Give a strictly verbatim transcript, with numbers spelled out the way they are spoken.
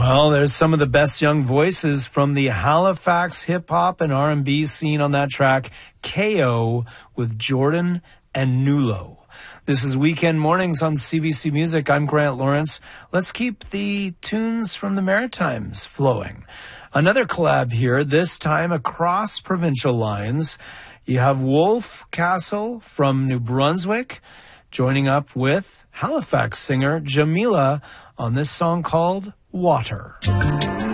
Well, there's some of the best young voices from the Halifax hip-hop and R and B scene on that track, K O with Jordan and Nulo. This is Weekend Mornings on C B C Music. I'm Grant Lawrence. Let's keep the tunes from the Maritimes flowing. Another collab here, this time across provincial lines. You have Wolf Castle from New Brunswick joining up with Halifax singer Jamila on this song called Water.